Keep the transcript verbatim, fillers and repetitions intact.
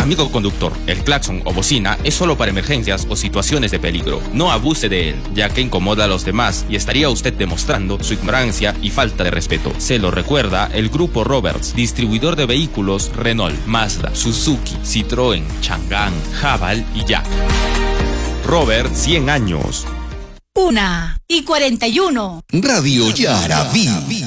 Amigo conductor, el claxon o bocina es solo para emergencias o situaciones de peligro. No abuse de él, ya que incomoda a los demás y estaría usted demostrando su ignorancia y falta de respeto. Se lo recuerda el Grupo Roberts, distribuidor de vehículos Renault, Mazda, Suzuki, Citroën, Chang'an, Haval y Jack. Robert, cien años. Una y cuarenta y uno. Radio Yaraví.